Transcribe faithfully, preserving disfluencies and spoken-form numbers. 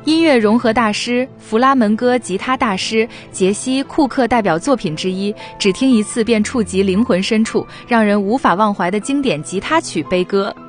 音乐融合大师、弗拉门戈吉他大师杰西·库克代表作品之一，只听一次便触及灵魂深处，让人无法忘怀的经典吉他曲《悲歌》。